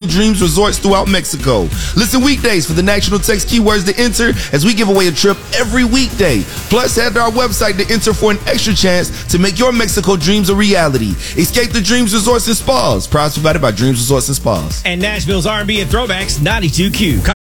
Dreams resorts throughout Mexico. Listen weekdays for the national text keywords to enter as we give away a trip every weekday. Plus, head to our website to enter for an extra chance to make your Mexico dreams a reality. Escape the Dreams Resorts and Spas. Proud provided by Dreams Resorts and Spas. And Nashville's R&B and Throwbacks 92Q.